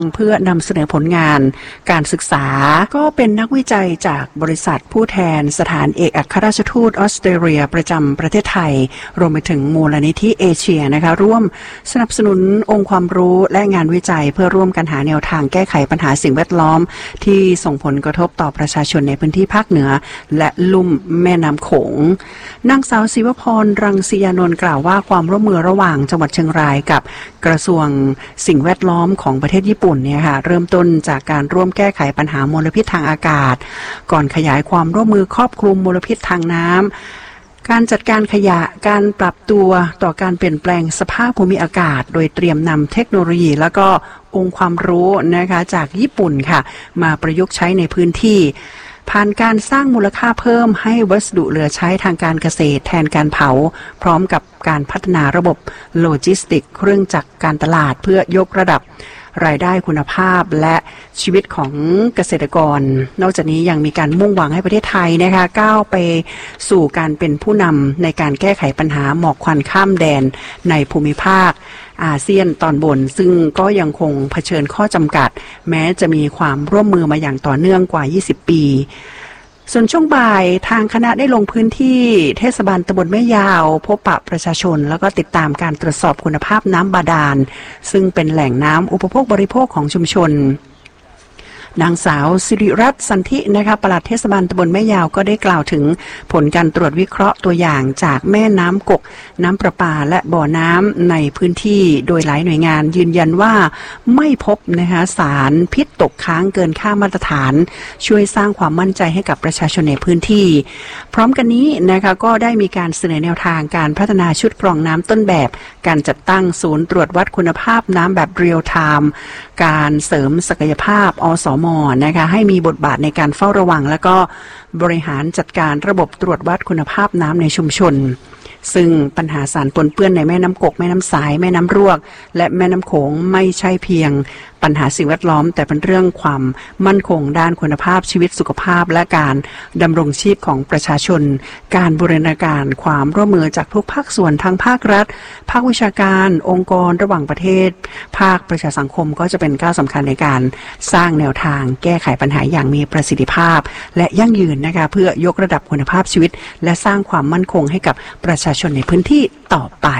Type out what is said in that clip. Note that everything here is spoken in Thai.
เพื่อนำเสนอผลงานการศึกษาก็เป็นนักวิจัยจากบริษัทผู้แทนสถานเอกอัครราชทูตออสเตรเลียประจำประเทศไทยรวมไปถึงมูลนิธิเอเชียนะคะร่วมสนับสนุนองค์ความรู้และงานวิจัยเพื่อร่วมกันหาแนวทางแก้ไขปัญหาสิ่งแวดล้อมที่ส่งผลกระทบต่อประชาชนในพื้นที่ภาคเหนือและลุ่มแม่น้ำโขงนางสาวศิวพรรังสียานนท์กล่าวว่าความร่วมมือระหว่างจังหวัดเชียงรายกับกระทรวงสิ่งแวดล้อมของประเทศญี่ปุ่นเนี่ยค่ะเริ่มต้นจากการร่วมแก้ไขปัญหามลพิษทางอากาศก่อนขยายความร่วมมือครอบคลุมมลพิษทางน้ำการจัดการขยะการปรับตัวต่อการเปลี่ยนแปลงสภาพภูมิอากาศโดยเตรียมนำเทคโนโลยีแล้วก็องค์ความรู้นะคะจากญี่ปุ่นค่ะมาประยุกต์ใช้ในพื้นที่ผ่านการสร้างมูลค่าเพิ่มให้วัสดุเหลือใช้ทางการเกษตรแทนการเผาพร้อมกับการพัฒนาระบบโลจิสติกเครื่องจักรการตลาดเพื่อยกระดับรายได้คุณภาพและชีวิตของเกษตรกรนอกจากนี้ยังมีการมุ่งหวังให้ประเทศไทยนะคะก้าวไปสู่การเป็นผู้นำในการแก้ไขปัญหาหมอกควันข้ามแดนในภูมิภาคอาเซียนตอนบนซึ่งก็ยังคงเผชิญข้อจำกัดแม้จะมีความร่วมมือมาอย่างต่อเนื่องกว่า20ปีส่วนช่วงบ่ายทางคณะได้ลงพื้นที่เทศบาลตำบลแม่ยาวพบปะประชาชนแล้วก็ติดตามการตรวจสอบคุณภาพน้ำบาดาลซึ่งเป็นแหล่งน้ำอุปโภคบริโภคของชุมชนนางสาวสิริรัตน์สันธินะคะปลัดเทศบาลตำบลแม่ยาวก็ได้กล่าวถึงผลการตรวจวิเคราะห์ตัวอย่างจากแม่น้ำกกน้ำประปาและบ่อน้ำในพื้นที่โดยหลายหน่วยงานยืนยันว่าไม่พบนะคะสารพิษตกค้างเกินค่ามาตรฐานช่วยสร้างความมั่นใจให้กับประชาชนในพื้นที่พร้อมกันนี้นะคะก็ได้มีการเสนอแนวทางการพัฒนาชุดกรองน้ำต้นแบบการจัดตั้งศูนย์ตรวจวัดคุณภาพน้ำแบบเรียลไทม์การเสริมศักยภาพอสม.นะคะให้มีบทบาทในการเฝ้าระวังและก็บริหารจัดการระบบตรวจวัดคุณภาพน้ำในชุมชนซึ่งปัญหาสารปนเปื้อนในแม่น้ำกกแม่น้ำสายแม่น้ำรวกและแม่น้ำโขงไม่ใช่เพียงปัญหาสิ่งแวดล้อมแต่เป็นเรื่องความมั่นคงด้านคุณภาพชีวิตสุขภาพและการดำรงชีพของประชาชนการบูรณาการความร่วมมือจากทุกภาคส่วนทั้งภาครัฐภาควิชาการองค์กรระหว่างประเทศภาคประชาสังคมก็จะเป็นก้าวสำคัญในการสร้างแนวทางแก้ไขปัญหาอย่างมีประสิทธิภาพและยั่งยืนนะคะเพื่อยกระดับคุณภาพชีวิตและสร้างความมั่นคงให้กับประชาชนในพื้นที่ต่อไป